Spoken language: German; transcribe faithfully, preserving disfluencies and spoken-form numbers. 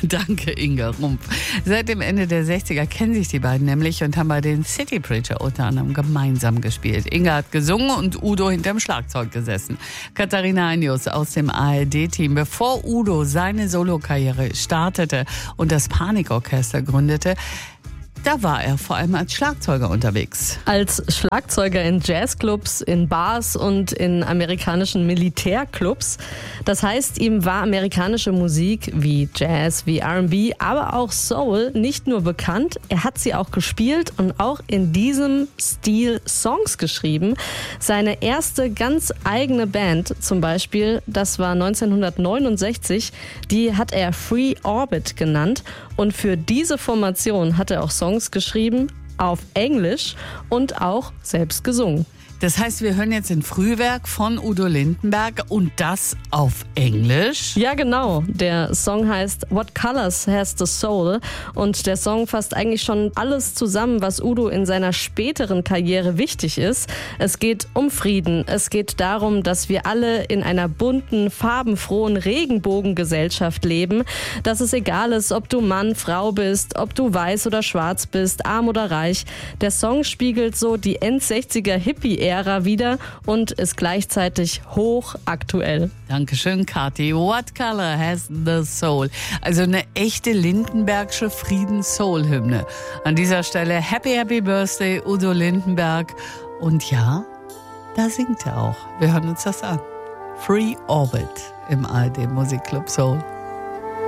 Danke, Inga Rumpf. Seit dem Ende der sechziger kennen sich die beiden nämlich und haben bei den City Preacher unter anderem gemeinsam gespielt. Inga hat gesungen und Udo hinterm Schlagzeug gesessen. Katharina Einius aus dem A R D-Team. Bevor Udo seine Solokarriere startete und das Panikorchester gründete, da war er vor allem als Schlagzeuger unterwegs. Als Schlagzeuger in Jazzclubs, in Bars und in amerikanischen Militärclubs. Das heißt, ihm war amerikanische Musik wie Jazz, wie R and B, aber auch Soul nicht nur bekannt, er hat sie auch gespielt und auch in diesem Stil Songs geschrieben. Seine erste ganz eigene Band zum Beispiel, das war neunzehnhundertneunundsechzig, die hat er Free Orbit genannt und für diese Formation hat er auch Songs geschrieben auf Englisch und auch selbst gesungen. Das heißt, wir hören jetzt ein Frühwerk von Udo Lindenberg und das auf Englisch? Ja, genau. Der Song heißt What Colors Has the Soul und der Song fasst eigentlich schon alles zusammen, was Udo in seiner späteren Karriere wichtig ist. Es geht um Frieden. Es geht darum, dass wir alle in einer bunten, farbenfrohen Regenbogengesellschaft leben. Dass es egal ist, ob du Mann, Frau bist, ob du weiß oder schwarz bist, arm oder reich. Der Song spiegelt so die End-sechziger Hippie-Ära wieder und ist gleichzeitig hochaktuell. Dankeschön, Kathi. What color has the soul? Also eine echte Lindenbergsche Friedens-Soul-Hymne. An dieser Stelle Happy, Happy Birthday, Udo Lindenberg. Und ja, da singt er auch. Wir hören uns das an. Free Orbit im A R D Musikclub Soul.